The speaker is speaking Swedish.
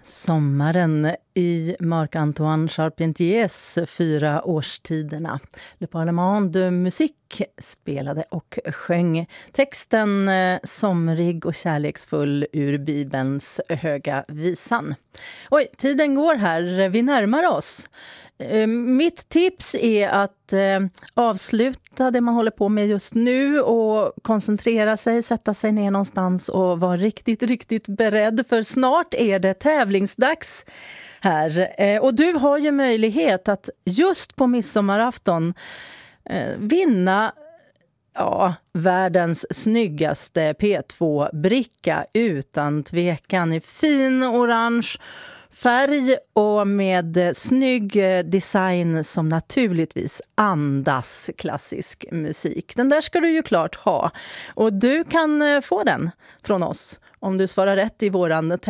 Sommaren i Marc-Antoine Charpentiers 4 årstiderna. Le Parlement de Musique spelade och sjöng texten somrig och kärleksfull ur Bibelns höga visan. Oj, tiden går här. Vi närmar oss. Mitt tips är att avsluta det man håller på med just nu och koncentrera sig, sätta sig ner någonstans och vara riktigt beredd, för snart är det tävlingsdags här. Och du har ju möjlighet att just på midsommarafton vinna världens snyggaste P2-bricka utan tvekan, i fin orange färg och med snygg design som naturligtvis andas klassisk musik. Den där ska du ju klart ha. Och du kan få den från oss om du svarar rätt i våran